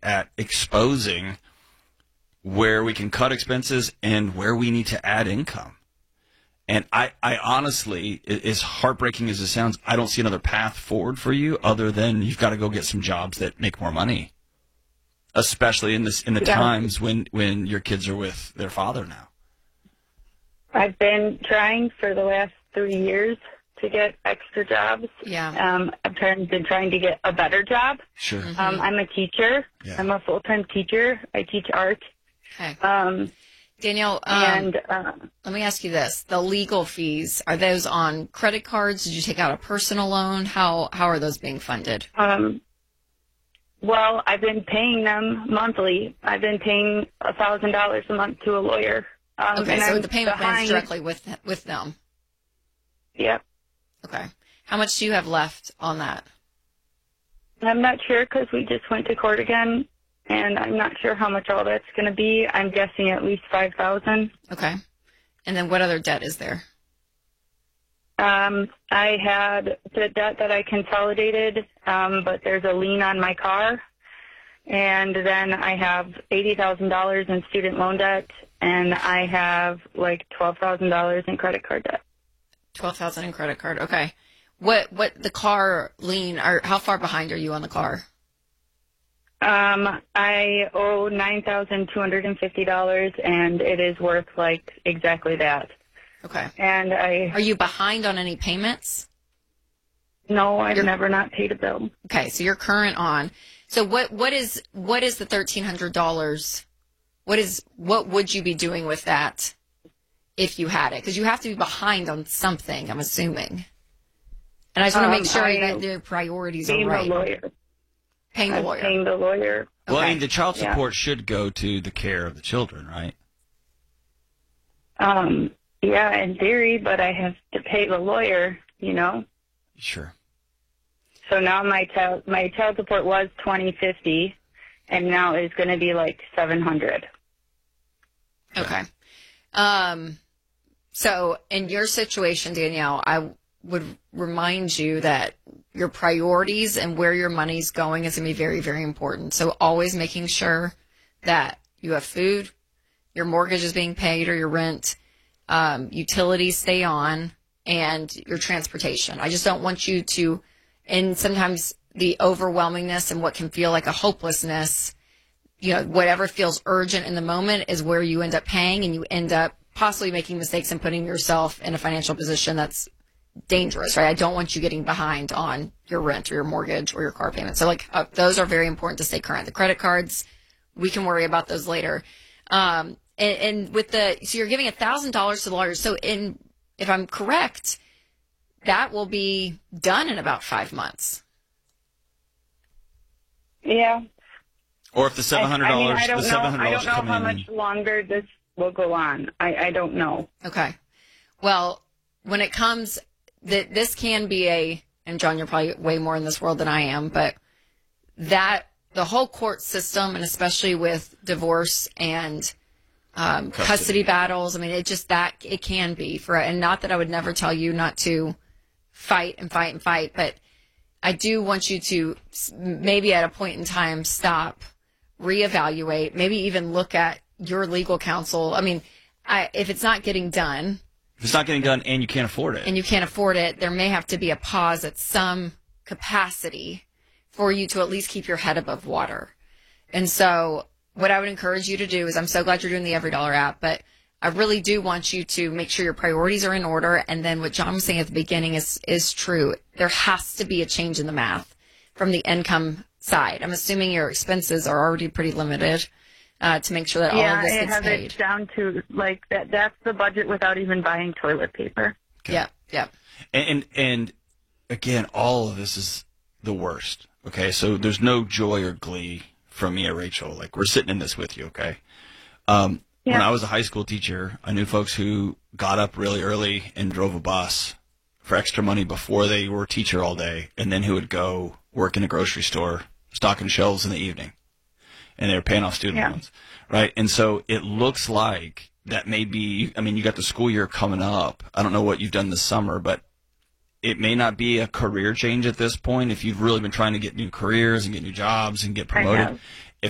at exposing where we can cut expenses and where we need to add income. And I honestly, as heartbreaking as it sounds, I don't see another path forward for you other than you've got to go get some jobs that make more money, especially in the times when your kids are with their father now. I've been trying for the last 3 years to get extra jobs. Yeah. I've been trying to get a better job. Sure. I'm a teacher. Yeah. I'm a full-time teacher. I teach art. Okay. Danielle, let me ask you this. The legal fees, are those on credit cards? Did you take out a personal loan? How are those being funded? Well, I've been paying them monthly. I've been paying $1,000 a month to a lawyer. Okay, and so I'm the payment plan behind. is directly with them. Yep. Okay. How much do you have left on that? I'm not sure because we just went to court again, and I'm not sure how much all that's going to be. I'm guessing at least $5,000. Okay. And then what other debt is there? I had the debt that I consolidated, but there's a lien on my car. And then I have $80,000 in student loan debt, and I have like $12,000 in credit card debt. $12,000 in credit card. Okay. What the car lien, or how far behind are you on the car? I owe $9,250, and it is worth like exactly that. Okay. And are you behind on any payments? No, I've never not paid a bill. Okay, so you're current on. So what is the $1,300? What would you be doing with that if you had it? Because you have to be behind on something, I'm assuming. And I just want to make sure that your priorities are right. Paying the lawyer. Paying the lawyer. Well, Okay. I mean, the child support should go to the care of the children, right? Yeah, in theory, but I have to pay the lawyer, you know. Sure. So now my child support was $2,050, and now it's going to be like $700. Okay. So in your situation, Danielle, I would remind you that your priorities and where your money's going is going to be very, very important. So always making sure that you have food, your mortgage is being paid or your rent, utilities stay on, and your transportation. I just don't want you to, and sometimes the overwhelmingness and what can feel like a hopelessness, you know, whatever feels urgent in the moment is where you end up paying, and you end up possibly making mistakes and putting yourself in a financial position that's dangerous, right? I don't want you getting behind on your rent or your mortgage or your car payment. So those are very important to stay current. The credit cards, we can worry about those later. And with so you're giving $1,000 to the lawyer. So if I'm correct, that will be done in about 5 months. Yeah. Or if the $700, I don't know how in. much longer this will go on. I don't know. Okay. Well, when it comes, this can be and John, you're probably way more in this world than I am, but the whole court system, and especially with divorce and custody battles, I mean, it can be and not that I would never tell you not to fight, but I do want you to maybe at a point in time stop, reevaluate, maybe even look at your legal counsel. I mean, if it's not getting done. If it's not getting done and you can't afford it. There may have to be a pause at some capacity for you to at least keep your head above water. And so what I would encourage you to do is, I'm so glad you're doing the EveryDollar app, but I really do want you to make sure your priorities are in order. And then what John was saying at the beginning is true. There has to be a change in the math from the income side. I'm assuming your expenses are already pretty limited. To make sure that all of this gets paid. Yeah, it down to like that. That's the budget without even buying toilet paper. Okay. Yeah. And again, all of this is the worst. Okay, so there's no joy or glee from me or Rachel. Like, we're sitting in this with you. Okay. When I was a high school teacher, I knew folks who got up really early and drove a bus for extra money before they were a teacher all day, and then who would go work in a grocery store stocking shelves in the evening. And they were paying off student loans, right? And so it looks like that may be, I mean, you got the school year coming up. I don't know what you've done this summer, but it may not be a career change at this point if you've really been trying to get new careers and get new jobs and get promoted.